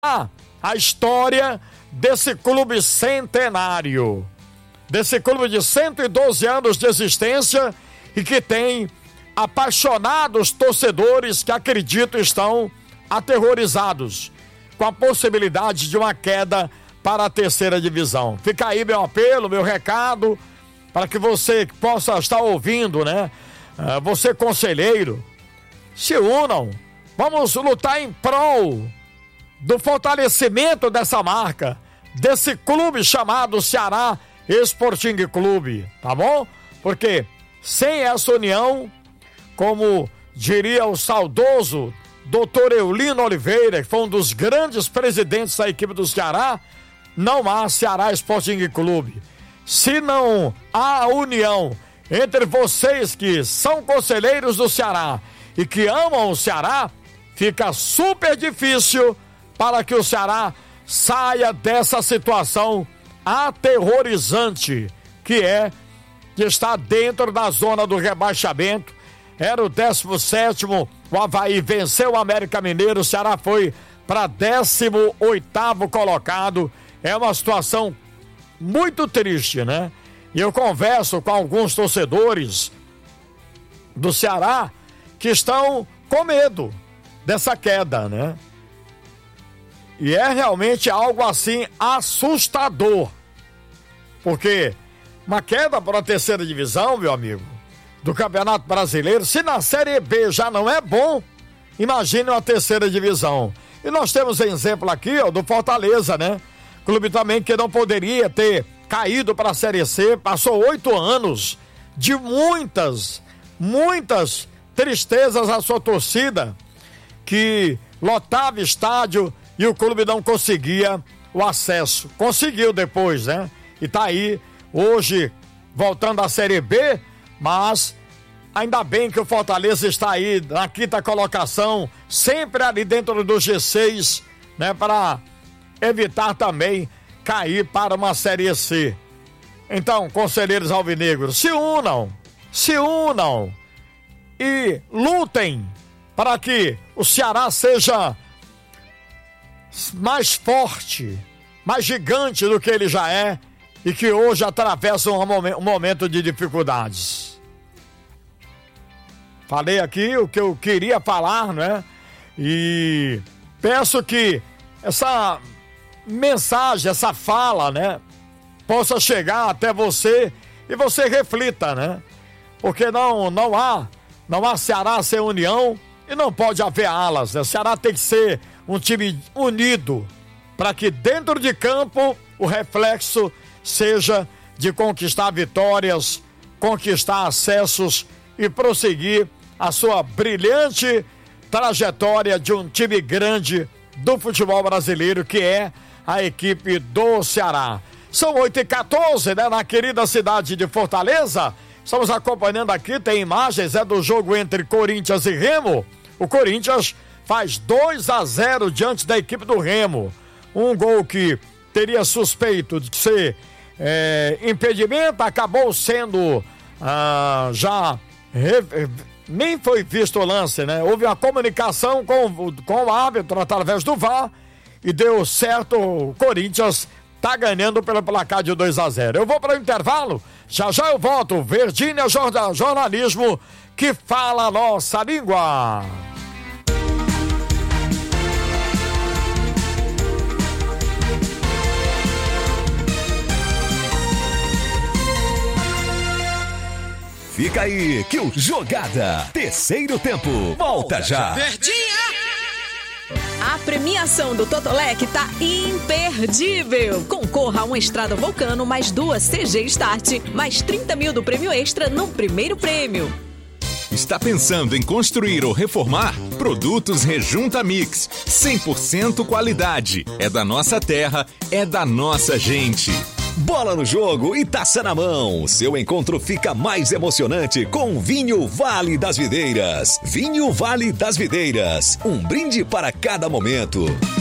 a história desse clube centenário, desse clube de 112 anos de existência e que tem apaixonados torcedores que acredito estão aterrorizados com a possibilidade de uma queda para a terceira divisão. Fica aí meu apelo, meu recado, para que você possa estar ouvindo, né? Você conselheiro, se unam, vamos lutar em prol do fortalecimento dessa marca, desse clube chamado Ceará Sporting Clube, tá bom? Porque sem essa união, como diria o saudoso Dr. Eulino Oliveira, que foi um dos grandes presidentes da equipe do Ceará, não há Ceará Sporting Clube. Se não há união entre vocês que são conselheiros do Ceará e que amam o Ceará, fica super difícil para que o Ceará saia dessa situação aterrorizante que está dentro da zona do rebaixamento. Era o 17º, o Avaí venceu o América Mineiro, o Ceará foi para 18º colocado. É uma situação muito triste, né? E eu converso com alguns torcedores do Ceará que estão com medo dessa queda, né? E é realmente algo assim assustador, porque uma queda para a terceira divisão, meu amigo, do Campeonato Brasileiro, se na Série B já não é bom, imagine uma terceira divisão. E nós temos exemplo aqui, ó, do Fortaleza, né? Clube também que não poderia ter caído para a Série C, passou 8 anos de muitas tristezas à sua torcida, que lotava estádio e o clube não conseguia o acesso. Conseguiu depois, né? E tá aí, hoje, voltando à Série B, mas ainda bem que o Fortaleza está aí na 5ª colocação, sempre ali dentro do G6, né? Para evitar também cair para uma Série C. Então, conselheiros alvinegros, se unam e lutem para que o Ceará seja mais forte, mais gigante do que ele já é e que hoje atravessa um momento de dificuldades. Falei aqui o que eu queria falar, né? E peço que essa mensagem, essa fala, né, possa chegar até você e você reflita, né? Porque não há Ceará sem união e não pode haver alas, né? O Ceará tem que ser um time unido para que dentro de campo o reflexo seja de conquistar vitórias, conquistar acessos e prosseguir a sua brilhante trajetória de um time grande do futebol brasileiro, que é a equipe do Ceará. São 8h14, né? Na querida cidade de Fortaleza. Estamos acompanhando aqui, tem imagens, do jogo entre Corinthians e Remo. O Corinthians faz 2-0 diante da equipe do Remo. Um gol que teria suspeito de ser impedimento, acabou sendo nem foi visto o lance, né? Houve uma comunicação com o árbitro através do VAR e deu certo. O Corinthians tá ganhando pelo placar de 2-0. Eu vou para o intervalo, já eu volto. Verdinha Jornalismo, que fala a nossa língua. Fica aí que o Jogada Terceiro Tempo volta já. Verdinha! A premiação do Totolec tá imperdível. Concorra a uma Estrada Vulcano, mais 2 CG Start, mais 30 mil do prêmio extra no primeiro prêmio. Está pensando em construir ou reformar? Produtos Rejunta Mix, 100% qualidade. É da nossa terra, é da nossa gente. Bola no jogo e taça na mão. Seu encontro fica mais emocionante com Vinho Vale das Videiras. Vinho Vale das Videiras. Um brinde para cada momento.